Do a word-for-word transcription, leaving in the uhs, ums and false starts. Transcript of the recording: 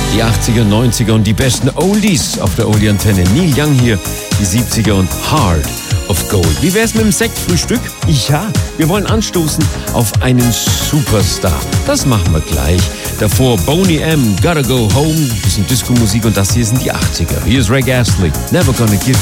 Die achtziger, neunziger und die besten Oldies auf der Oldie-Antenne. Neil Young hier, die siebziger und Heart of Gold. Wie wär's mit dem Sektfrühstück? Ja, wir wollen anstoßen auf einen Superstar. Das machen wir gleich. Davor Boney M, Gotta Go Home, bisschen Disco-Musik und das hier sind die achtziger. Hier ist Ray Astley, Never Gonna Give